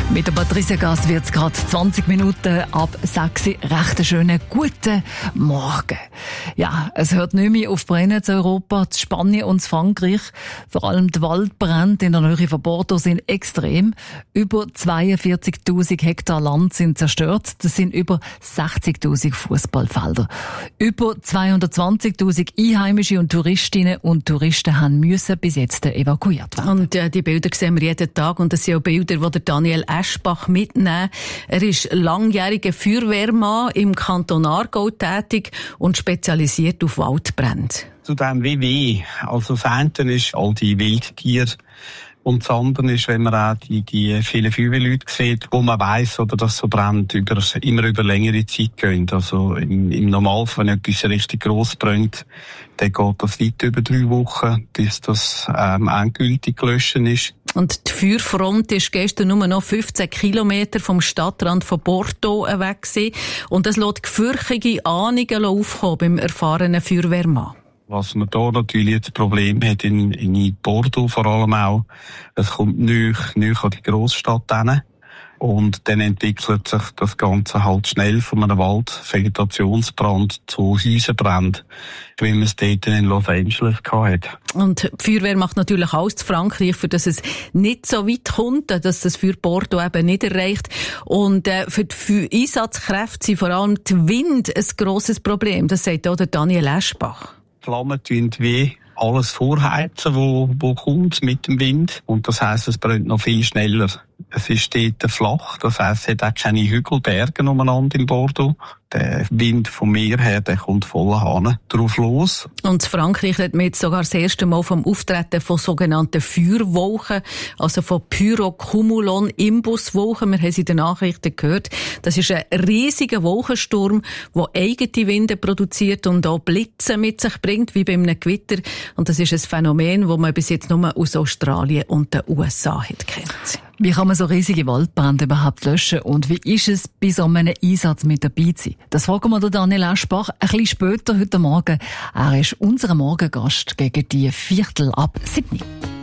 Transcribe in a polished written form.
Mit der Patricia Gass wird es gerade 20 Minuten ab 6 Uhr. Recht einen schönen guten Morgen. Ja, es hört nicht mehr auf Brennen in Europa, in Spanien und in Frankreich. Vor allem die Waldbrände in der Nähe von Bordeaux sind extrem. Über 42.000 Hektar Land sind zerstört. Das sind über 60.000 Fußballfelder. Über 220.000 Einheimische und Touristinnen und Touristen haben müssen bis jetzt evakuiert werden. Und die Bilder sehen wir jeden Tag. Und das sind auch Bilder, die der Daniel Eschbach mitnehmen. Er ist langjähriger Feuerwehrmann im Kanton Aargau tätig und spezialisiert auf Waldbrände. Zu dem WW, also das eine ist all die Wildtiere und das andere ist, wenn man auch die vielen Feuerwehrleute sieht, wo man weiss, oder dass so Brände immer über längere Zeit gehen. Also im Normalfall, wenn etwas richtig gross brennt, dann geht das weit über 3 Wochen, bis das endgültig gelöscht ist. Und die Feuerfront ist gestern nur noch 15 Kilometer vom Stadtrand von Bordeaux weg gewesen. Und das lässt gefürchtige Ahnungen aufkommen beim erfahrenen Feuerwehrmann. Was man da natürlich jetzt Problem hat, in Bordeaux vor allem auch, es kommt näher an die Grossstadt hin. Und dann entwickelt sich das Ganze halt schnell von einem Waldvegetationsbrand zu Häuserbrand, wie man es dort in Los Angeles hatte. Und die Feuerwehr macht natürlich alles in Frankreich, für dass es nicht so weit kommt, dass das für Bordeaux eben nicht erreicht. Und für die Einsatzkräfte sind vor allem die Wind ein grosses Problem. Das sagt auch der Daniel Eschbach. Flammen tun wie alles vorheizen, wo kommt mit dem Wind. Und das heisst, es brennt noch viel schneller. Es ist dort flach, das heisst, es hat auch keine Hügelberge umeinander in Bordeaux. Der Wind vom Meer her, der kommt voller Hahn drauf los. Und in Frankreich hat man jetzt sogar das erste Mal vom Auftreten von sogenannten Feuerwolken, also von Pyrocumulonimbuswolken. Wir haben es in den Nachrichten gehört. Das ist ein riesiger Wolkensturm, der eigene Winde produziert und auch Blitze mit sich bringt, wie bei einem Gewitter. Und das ist ein Phänomen, das man bis jetzt nur aus Australien und den USA hat kennt. Wie kann man so riesige Waldbrände überhaupt löschen und wie ist es, bei so einem Einsatz mit dabei zu sein? Das fragen wir Daniel Eschbach ein bisschen später heute Morgen. Er ist unser Morgengast gegen die 7:15.